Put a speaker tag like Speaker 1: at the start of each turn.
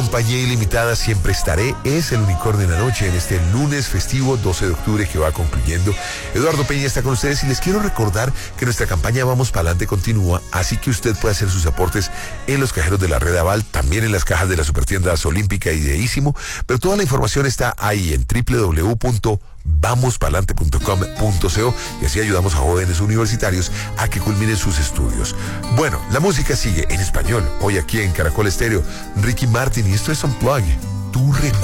Speaker 1: compañía ilimitada, siempre estaré, es el Unicornio en la Noche en este lunes festivo 12 de octubre que va concluyendo. Eduardo Peña está con ustedes y les quiero recordar que nuestra campaña Vamos Pa'lante continúa, así que usted puede hacer sus aportes en los cajeros de la Red Aval, también en las cajas de las supertiendas Olímpica y de Ísimo, pero toda la información está ahí en www.vamospalante.com.co y así ayudamos a jóvenes universitarios a que culminen sus estudios. Bueno, la música sigue en español, hoy aquí en Caracol Estéreo, Ricky Martin, y esto es Unplug. Tu recuerdo.